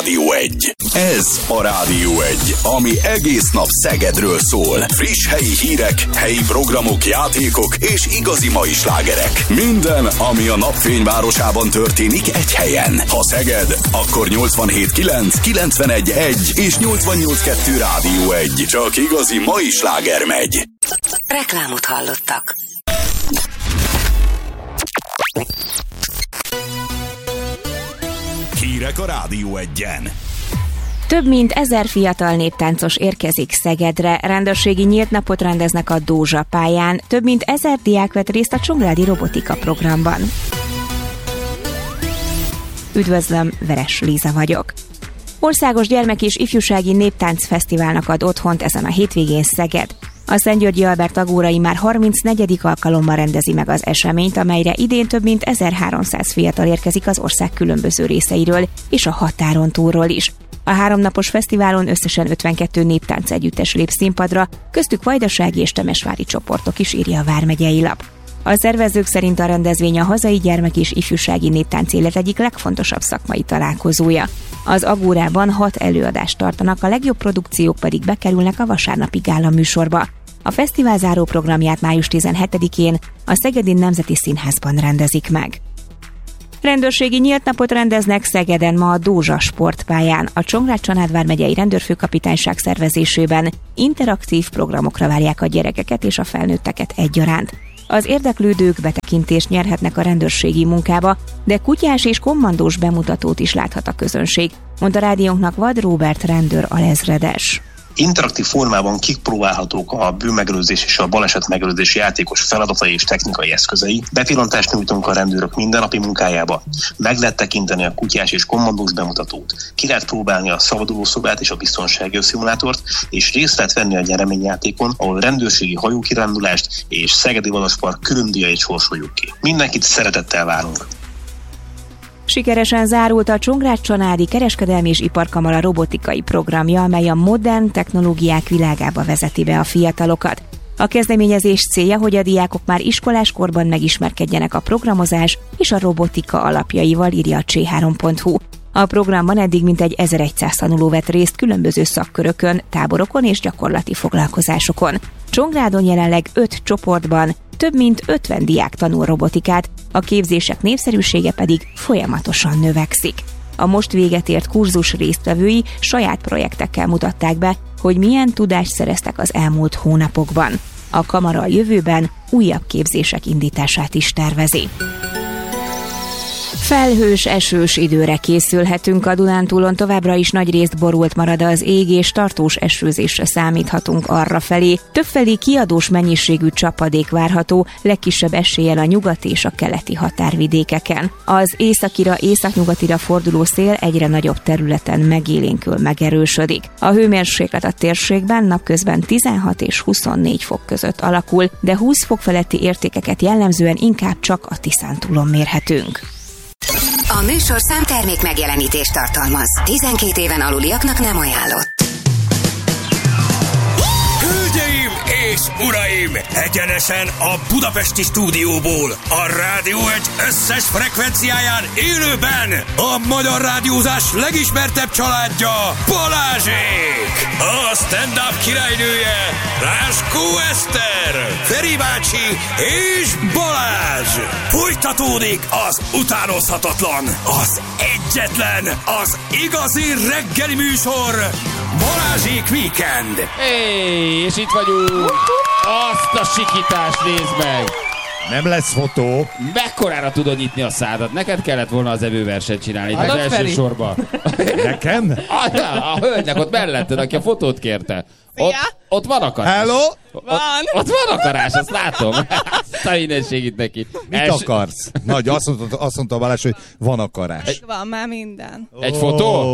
Rádió 1. Ez a Rádió 1, ami egész nap Szegedről szól. Friss helyi hírek, helyi programok, játékok és igazi mai slágerek. Minden, ami a napfényvárosában történik egy helyen. Ha Szeged, akkor 87.9, 91.1 és 88.2 Rádió 1. Csak igazi mai sláger megy. Reklámot hallottak. Hírek a Rádió 1-en. Több mint 1000 fiatal néptáncos érkezik Szegedre, rendőrségi nyílt napot rendeznek a Dózsa pályán, több mint 1000 diák vett részt a Csongrádi Robotika programban. Üdvözlöm, Veres Líza vagyok. Országos gyermek- és ifjúsági néptánc fesztiválnak ad otthont ezen a hétvégén Szeged. A Szentgyörgyi Albert Agórai már 34. alkalommal rendezi meg az eseményt, amelyre idén több mint 1300 fiatal érkezik az ország különböző részeiről és a határon túlról is. A 3 napos fesztiválon összesen 52 néptánc együttes lép színpadra, köztük vajdasági és temesvári csoportok is, írja a vármegyei lap. A szervezők szerint a rendezvény a hazai gyermek- és ifjúsági néptánc élet egyik legfontosabb szakmai találkozója. Az Agórában 6 előadást tartanak, a legjobb produkciók pedig bekerülnek a vasárnapi gála műsorba. A fesztivál záró programját május 17-én a Szegedi Nemzeti Színházban rendezik meg. Rendőrségi nyílt napot rendeznek Szegeden ma a Dózsa sportpályán. A Csongrád-Csanád vármegyei rendőrfőkapitányság szervezésében interaktív programokra várják a gyerekeket és a felnőtteket egyaránt. Az érdeklődők betekintést nyerhetnek a rendőrségi munkába, de kutyás és kommandós bemutatót is láthat a közönség, mondta rádiónknak Vad Róbert rendőr alezredes. Interaktív formában kipróbálhatók a bűnmegelőzés és a balesetmegelőzés játékos feladatai és technikai eszközei. Bepillantást nyújtunk a rendőrök mindennapi munkájába. Meg lehet tekinteni a kutyás és kommandós bemutatót. Ki lehet próbálni a szabadulószobát és a biztonsági szimulátort, és részt lehet venni a nyereményjátékon, ahol rendőrségi hajókirándulást és Szegedi Vadaspark különdíjait sorsoljuk ki. Mindenkit szeretettel várunk! Sikeresen zárult a Csongrád-Csanádi Kereskedelmi és Iparkamara robotikai programja, amely a modern technológiák világába vezeti be a fiatalokat. A kezdeményezés célja, hogy a diákok már iskoláskorban megismerkedjenek a programozás és a robotika alapjaival, írja a c3.hu. A programban eddig mintegy 1100 tanuló vett részt különböző szakkörökön, táborokon és gyakorlati foglalkozásokon. Csongrádon jelenleg 5 csoportban több mint 50 diák tanul robotikát, a képzések népszerűsége pedig folyamatosan növekszik. A most véget ért kurzus résztvevői saját projektekkel mutatták be, hogy milyen tudást szereztek az elmúlt hónapokban. A kamara a jövőben újabb képzések indítását is tervezi. Felhős, esős időre készülhetünk, a Dunántúlon továbbra is nagyrészt borult marad az ég, és tartós esőzésre számíthatunk arrafelé. Többfelé kiadós mennyiségű csapadék várható, legkisebb eséllyel a nyugati és a keleti határvidékeken. Az északira, északnyugatira forduló szél egyre nagyobb területen megélénkül, megerősödik. A hőmérséklet a térségben napközben 16 és 24 fok között alakul, de 20 fok feletti értékeket jellemzően inkább csak a Tiszántúlon mérhetünk. A műsorszám termék megjelenítést tartalmaz. 12 éven aluliaknak nem ajánlott. Hölgyeim és uraim! Egyenesen a budapesti stúdióból, a Rádió 1 összes frekvenciáján élőben a magyar rádiózás legismertebb családja, Balázsék! A stand-up királynője, Ráskó Eszter, Feri bácsi és Balázs! Folytatódik az utánozhatatlan, az egyetlen, az igazi reggeli műsor, Balázsék Weekend! És itt vagyunk! Azt a sikítást nézd meg! Nem lesz fotó. Mekkorára tudod nyitni a szádat? Neked kellett volna az evőversenyt csinálni. Az első sorban. Nekem? A hölgynek ott melletted, aki a fotót kérte. Ott van akarás. Hello? Ott van akarás, azt látom. Azt a mindenségit neki. Mit akarsz? Nagy, azt mondta Balázs, hogy van akarás. Van már minden. Egy fotó?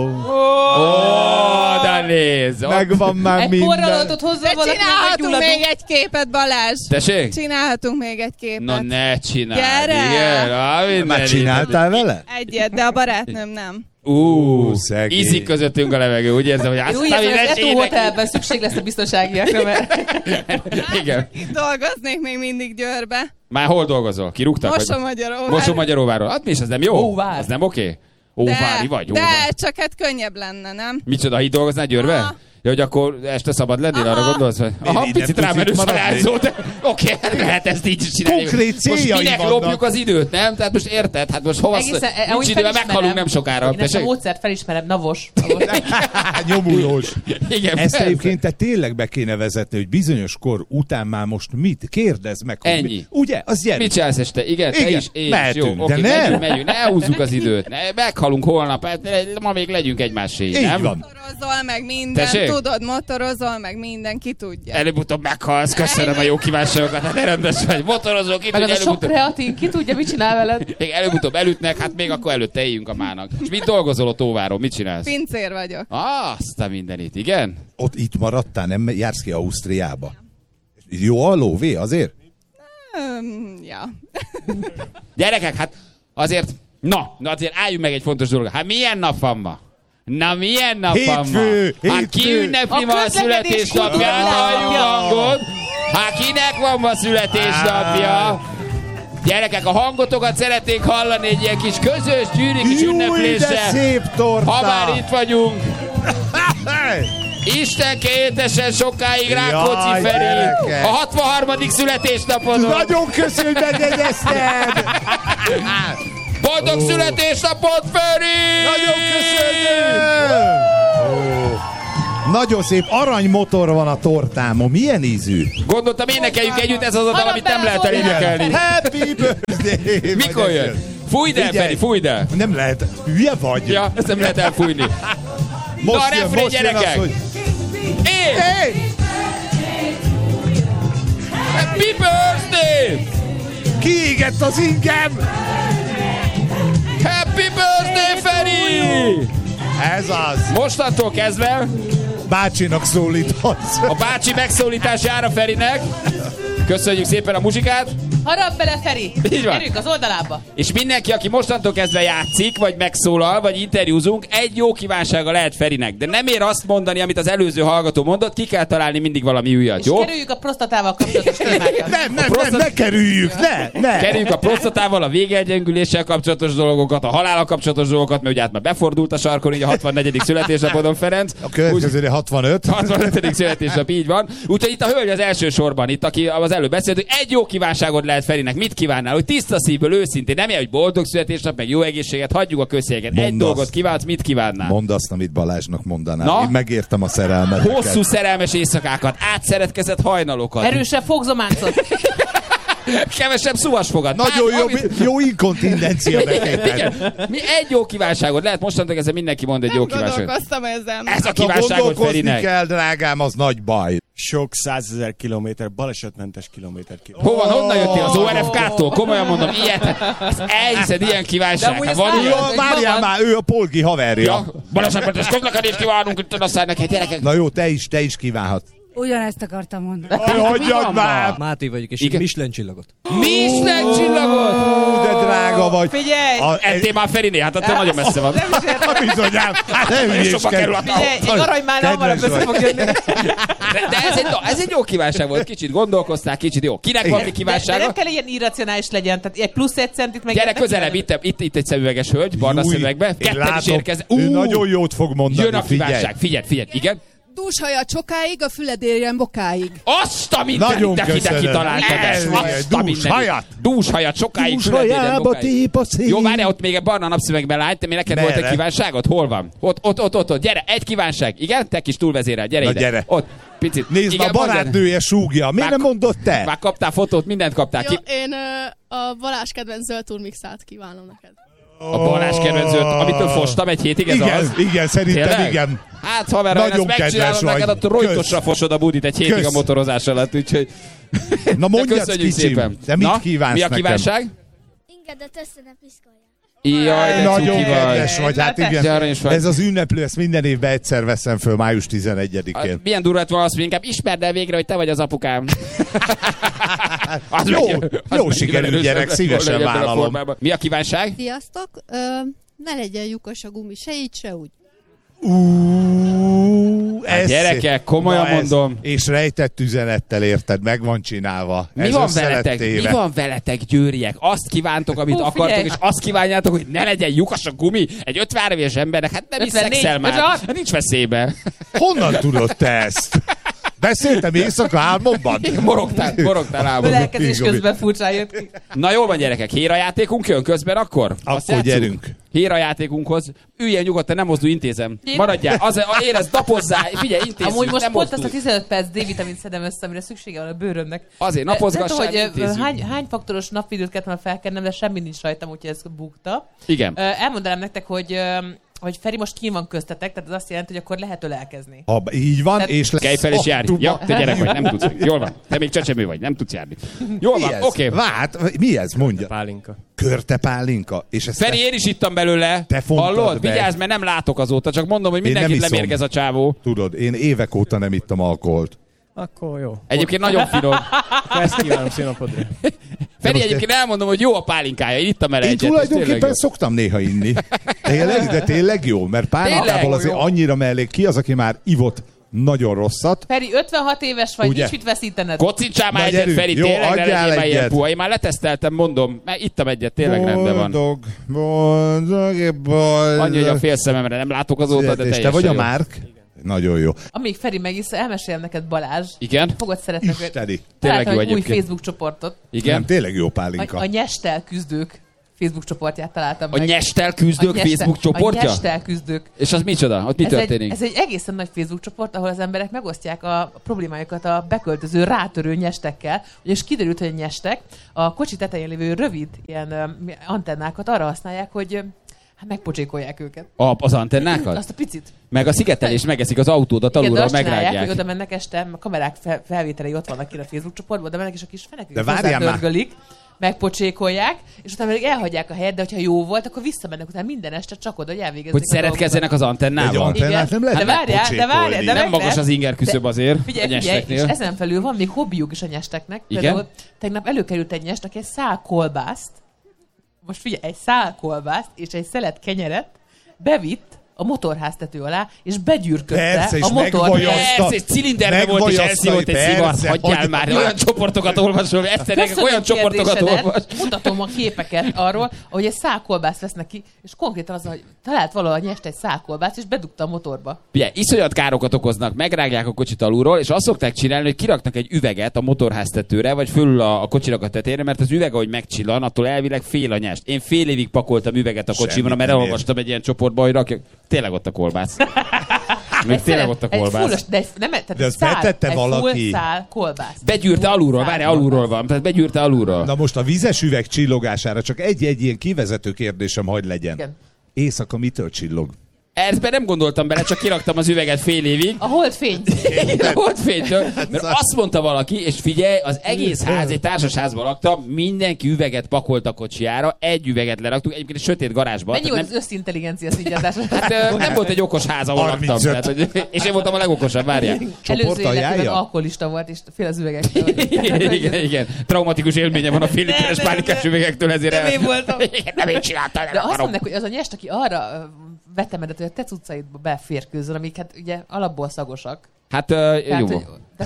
De nézd. Megvan már minden. Egy forralotot hozzá valaki. Csinálhatunk még egy képet, Balázs. Tessék? Csinálhatunk még egy képet. Na ne csináld. Gyere. Már csináltál vele? Egyet, de a barátnőm nem. Szegény. Ízik közöttünk a levegő, úgy érzem, hogy azt a mindenségnek... hotelben szükség lesz a biztonságiakra, mert... Igen. Dolgoznék még mindig Győrbe. Már hol dolgozol? Kirúgtak? Mosomagyaróváron. Mosomagyaróváron. Hát mi is, az nem jó? Óvár. Az nem oké? Óvári vagy, De csak hát könnyebb lenne, nem? Micsoda, itt dolgoznál Győrbe? Ja, hogy akkor este szabad lennél, arra gondolsz? Picit rámerős varázsó, de oké, lehet ezt így is csinálni. Konkrét céljai most minek vannak. lopjuk az időt, nem? Tehát most érted? Hát most hova nincs idő, mert meghalunk nem sokára. Én ezt a módszert felismerem, navos. Nyomulós. Igen, ezt persze. egyébként te tényleg be kéne vezetni, hogy bizonyos kor után már most mit? Kérdezd meg. Hogy Ennyi. Ugye? Az gyerek. Mit csinálsz este? Igen, te is, én is. mehetünk, Jó, de oké, nem. megyünk, ne húzzuk az időt. Meghalunk holnap, hát ma még legyünk egymáséig, Így nem? van. Motorozol meg minden, Tessék? tudod, motorozol meg minden, ki tudja. Előbb-utóbb meghalsz, köszönöm a jó kívánságokat, hát rendes vagy. Motorozó, ki Meg az tudja, a sok kreatin, ki tudja, mit csinál veled? még előbb-utóbb elütnek, hát még akkor előtte éljünk a mának. És mit dolgozol ott Óváron? Mit csinálsz? Pincér vagyok. Azt a mindenit, igen? Ott itt maradtál, nem jársz ki Ausztriába. Jó a lóvé azért? Ja. Gyerekek, hát azért, azért álljunk meg egy fontos dolog. Hát milyen nap van ma? Na milyen nap van ma? Hát ki ünnepli ma a születésnapját? Halljuk hangot. Hát kinek van ma születésnapja? Gyerekek, a hangotokat szeretnék hallani egy ilyen kis közös gyűri kis ünnepléssel. de szép torta! Ha már itt vagyunk. Isten kétesen sokáig Rákóczi Jaj, Feri. gyerekek. A 63. születésnapodon. Nagyon köszönöm, hogy megjegyezted! Boldog születésnapot, Feri! Nagyon köszönöm! Nagyon szép aranymotor van a tortámon. Milyen ízű? Gondoltam, énekeljük együtt, ez az a dal, amit nem lehet elénekelni. Happy birthday! Mikor jön? Fújd el, Figyelj. Feri, fújd el! Nem lehet. Hülye vagy? Ja, ezt nem lehet elfújni. Na, a refrén, jön gyerekek! az, hogy... Hey! Happy birthday! Kiégett az ingem! Happy birthday, Feri! Ez az. Mostantól kezdve Bácsinak szólíthatsz. a bácsi megszólítás jár a Ferinek. Köszönjük szépen a muzsikát. Harap bele, Feri! Így van. Gyerünk az oldalába! És mindenki, aki mostantól kezdve játszik, vagy megszólal, vagy interjúzunk, egy jó kívánsága lehet Ferinek. De nem ér azt mondani, amit az előző hallgató mondott, ki kell találni mindig valami újat, És jó? kerüljük a prostatával kapcsolatos témákat. Ne kerüljük, ne! Kerüljük a prostatával, a végegyengüléssel kapcsolatos dolgokat, a halállal kapcsolatos dolgokat, mert ugye hát már befordult a sarkon, így a 64. születésnapodon, Ferenc. A következőre 65. 65. születésnap, így van. Úgyhogy itt a hölgy az első sorban, itt aki az előbb beszélt, hogy egy jó kívánságot lehet Ferinek. Mit kívánnál? Hogy tiszta szívből, őszintén, nem ilyen, hogy boldog születésnap, meg jó egészséget, hagyjuk a közszéget. Egy Mondd dolgot azt. kívánsz, mit kívánnál? Mondd azt, amit Balázsnak mondanál. Na? Én megértem a szerelmet. Hosszú szerelmes éjszakákat, átszeretkezett hajnalokat. Erősebb fogzománcot. Kevesebb szuvasfogat. Nagyon jó inkontindencia beképelt. Igen. Mi egy jó kívánságot lehet, mostantól kezdve mindenki mond egy jó kívánságot. Gondolkoztam ezzel. Ez a Ha kívánságot gondolkozni Ferinek. kell, drágám, az nagy baj. Sok 100 000 kilométer, balesetmentes kilométer. Hova, honnan jöttél? Az ORFK-tól? Komolyan mondom, ilyet. Ezt elhiszed, ilyen kívánság. amúgy Hát ezt van ilyen? várjad. Várjál már, ő a polgi haverja. Ja, balesetmentes közlekedést kívánunk itt a szárnak, hát gyerekek. Na jó, te is kívánhat. Ugyanezt akartam mondani. Hagyjad már! Máté vagyok, és Igen. Michelin csillagot. Michelin csillagot! De drága vagy. Figyelj! Ettél már Feriné, hát attól nagyon messze van. Nem is értem. Bizonyám, hát nem És sokba kerül a Figyelj, egy aranymálna hamarabb össze fog jönni. De ez egy jó kívánság volt, kicsit gondolkoztál, kicsit jó. Kinek van mi De kívánsága? nem kell ilyen irracionális legyen, tehát egy plusz egy centit meg... Gyere közelebb, itt egy szemüveges hölgy, barna szemüvegbe. Ketten is érkeznek. Ő nagyon jót fog mondani, Jön a kívánság, figyelj, igen. Dúshaja csokáig, a füled érjen bokáig. Azt a mindenit, Nagyon de ide köszönöm. kitaláltad ezt. Azt a mindenit. Dúshajat, sokáig Dúshajába tép a szél. Jó, várjál, ott még egy barna napszövegben látj, te még neked volt egy kívánságod? Hol van? Ott, gyere, egy kívánság. Igen, te kis túlvezérel, gyere Na, ide. gyere. Ott, picit. Nézd, igen, a barátnője súgja. Miért nem mondod te? Már kaptál fotót, mindent kaptál. Jó, én a Balázs kedvenc zöld turmixát kívánom neked. A Balázs kedvencőt, amitől fostam egy hétig, ez az? Igen, szerintem Tényleg? igen. Hát, haver, ha én ezt Nagyon megcsinálom kedves neked, vagy. ott rojtosra fosod a budit egy hétig Kösz. a motorozás alatt, úgyhogy... Na mondjad, köszönjük kicsim, szépen. te mit Na, kívánsz mi a nekem? kívánság? Ingedet össze piszkolja. Jaj, de Nagyon cuki vagy. kedves vagy, hát De igen. aranyos vagy. Ez az ünneplő, ezt minden évben egyszer veszem föl, május 11-én. Milyen durva lett volna azt, hogy inkább ismerd el végre, hogy te vagy az apukám. Az Jó sikerült gyerek, szívesen vállalom. Mi a kívánság? Hát gyerekek, komolyan mondom. És rejtett üzenettel érted, meg van csinálva. Mi van veletek, győriek? Azt kívántok, amit akartok, és azt kívánjátok, hogy ne legyen lyukas a gumi egy 53 éves embernek, hát nem is szexel már. Nincs veszélyben. Honnan tudod te ezt? Beszéltem éjszaka álmomban? Morogtál álmomban. Lelkezés közben furcsán jött ki. Na jól van, gyerekek, hérajátékunk jön közben akkor? Akkor gyerünk. Hérajátékunkhoz. Üljél nyugodtan, nem mozdulj, intézem. Maradjál, érezd, napozzál, figyelj, intézzük. Amúgy most nem pont mozdulj. azt a 15 perc D-vitamint szedem össze, amire szüksége van a bőrömnek. Azért napozgassál, intézzük. Hány faktoros napvidőt kellett volna felkennem, de semmi nincs rajtam, úgyhogy ez bukta. Igen. Elmondanám nektek, hogy Feri most kín van köztetek, tehát ez azt jelenti, hogy akkor lehet ölelkezni. Így van, tehát... és lesz. Kelj fel és járj. Ja, te gyerek vagy, nem tudsz. Jól van. Te még csecsemő vagy, nem tudsz járni. Jól van, oké. Várj, mi ez? Mondja. Pálinka. Körte pálinka. És ezt Feri, én is ittam belőle. Te hallod? Be. Vigyázz, mert nem látok azóta, csak mondom, hogy mindenkit lemérgez a csávó. Tudod, én évek óta nem ittam alkoholt. Akkor jó. Egyébként nagyon finom. Ezt kívánom színapodra. Feri, egyébként elmondom, hogy jó a pálinkája, én ittam el egyet. Én tulajdonképpen szoktam néha inni. De tényleg jó, mert pálinkából azért annyira mellék ki az, aki már ivott nagyon rosszat. Feri, 56 éves vagy, ugye? nincs mit veszítened. Kocincsál már egyet, Feri, jó, tényleg ne legyél már ilyen puha. Én már leteszteltem, mondom, mert ittam egyet, tényleg rendben van. Boldog. Annyi, hogy a fél szememre nem látok azóta, de teljesen te vagy a jó. Márk? Nagyon jó. Amíg Feri megissza, elmesél neked Balázs. Igen? Fogod szeretni. Isteni. Tényleg jó egyébként. Új Facebook csoportot. Igen? Nem, tényleg jó pálinka. A nyestel küzdők Facebook csoportját találtam meg. A nyestel küzdők Facebook csoportja? A nyestel küzdők. És az micsoda? Ott mi történik? Ez egy egészen nagy Facebook csoport, ahol az emberek megosztják a problémájukat a beköltöző, rátörő nyestekkel. És kiderült, hogy a nyestek a kocsi tetején lévő rövid ilyen antennákat arra használják, hogy megpocsékolják őket. Az antennákat? Azt a picit. Meg a szigetelés megeszik az autódat, alulról megrágják. Hogy oda mennek este, a kamerák felvételei ott vannak ki a Facebook csoportban, oda mennek, és a kis fenekük hozzádörgölik, megpocsékolják, és utána pedig elhagyják a helyet, de hogyha jó volt, akkor visszamennek utána minden este csak oda, hogy elvégezzék. Hogy szeretkezzenek az antennával. Egy antennát nem lehet megpocsékolni. De nem magas az inger küszöb azért. Figyelj, és ezen felül van még hobbiuk is a nyesteknek. Például tegnap előkerült egy nyest, aki egy szál kolbászt, most figyelj, egy szál kolbászt és egy szelet kenyeret bevitt a motorháztető alá, és begyűrködte a motor. Persze, egy cilinderbe volt, és elszívott egy szivart. Hagyjál már, olyan csoportokat olvasol, Eszternek olyan csoportokat olvas. Mutatom a képeket arról, ahogy egy szálkolbászt vesznek ki, és konkrétan az, hogy talált valahol nyest egy szálkolbászt, és bedugta a motorba. Ugye, iszonyat károkat okoznak, megrágják a kocsit alulról, és azt szokták csinálni, hogy kiraknak egy üveget a motorháztetőre, vagy fölül a kocsinak a tetejére, mert az üveg, ahogy megcsillan, attól elvileg fél a nyest. Én fél évig pakoltam üveget a kocsimban, mert elolvastam egy ilyen csoportba, hogy rakjak. Tényleg ott a kolbász. Még tényleg ott a kolbász. De ezt betette valaki. Full szál kolbász. Begyűrte alulról, várj, alulról van. Tehát begyűrte alulról. Na most a vizes üveg csillogására csak egy ilyen kivezető kérdésem, hogy legyen. Igen. Éjszaka mitől csillog? Ezben nem gondoltam bele, csak kiraktam az üveget fél évig. A holdfény. A holdfénytől. Mert azt mondta valaki, és figyelj, az egész ház, egy társasházban laktam, mindenki üveget pakolt a kocsijára, egy üveget leraktuk, egyébként egy sötét garázsban. Mennyi volt az összintelligencia szígyazás? Hát nem volt egy okos ház, ahol laktam. Tehát, hogy, és én voltam a legokosabb, várjál. Előző életében alkoholista volt, és fél az üvegektől. Igen. Traumatikus élménye van a fél literes pálinkás üvegektől, ezért nem én voltam. Nem én csináltam. De azt mondják, hogy az a nyest, aki arra vetemedet, hogy a te cuccaidba beférkőzöl, amik hát ugye alapból szagosak. Hát jó.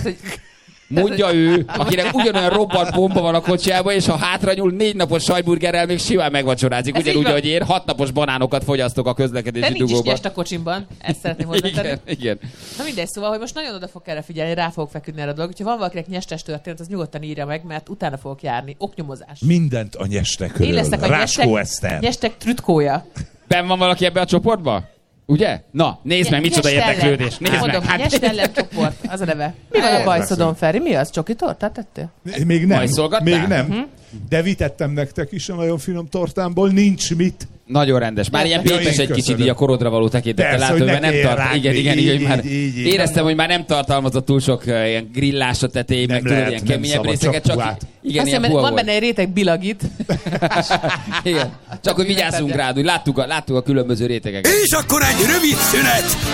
Mondja ő, akinek ugyanolyan robbant bomba van a kocsiában, és ha hátranyúl 4 napos sajtburgerrel még simán megvacsorázik. Ugyanúgy, ahogy én 6 napos banánokat fogyasztok a közlekedési dugóban. De nincs is nyest a kocsimban, ezt szeretném hozzátenni. Igen. Na mindegy, szóval, hogy most nagyon oda fog erre figyelni, rá fogok feküdni erre a dolog. Ha van valakinek nyestes történet, az nyugodtan írja meg, mert utána fogok járni. Oknyomozás. Mindent a nyestekről. Én leszek a nyestek trütkója. Ben van valaki ebbe a csoportba? Ugye? Na, nézd meg, micsoda érdeklődés. Nézd meg. Hát... Nyest ellen csoport, az a neve. Mi van a bajszodon, Feri? Mi az? Csoki tortát tettél? Még nem. Még nem. De vitettem nektek is a nagyon finom tortámból, nincs mit. Nagyon rendes. Már ilyen pépes egy kicsit így a korodra való tekintettel látom, hogy nem tart. Igen, már éreztem, hogy már nem tartalmazott túl sok ilyen grillás a tetején, meg tudod, ilyen keményebb részeket, csak igen, ilyen puha volt. Van benne egy réteg bilagit. Igen. Csak hogy vigyázzunk rád, hogy láttuk a különböző rétegeket. És akkor egy rövid szünet,